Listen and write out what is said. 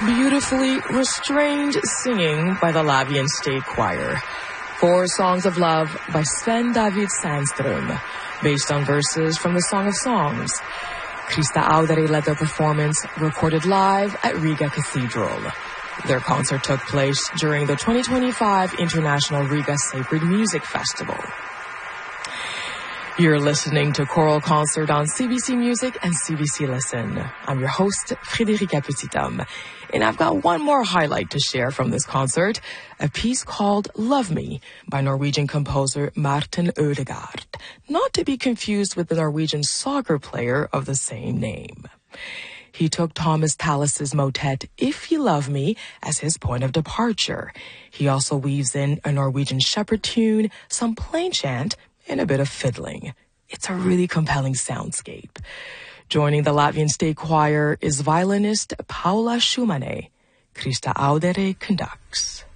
Beautifully restrained singing by the Latvian State Choir. 4 Songs of Love by Sven David Sandström, based on verses from the Song of Songs. Krista Audere led their performance, recorded live at Riga Cathedral. Their concert took place during the 2025 International Riga Sacred Music Festival. You're listening to Choral Concert on CBC Music and CBC Listen. I'm your host, Frédérica Petithomme, and I've got one more highlight to share from this concert, a piece called Love Me by Norwegian composer Martin Ødegaard, not to be confused with the Norwegian soccer player of the same name. He took Thomas Tallis's motet If You Love Me as his point of departure. He also weaves in a Norwegian shepherd tune, some plain chant, and a bit of fiddling. It's a really compelling soundscape. Joining the Latvian State Choir is violinist Paula Šumane. Krista Audere conducts.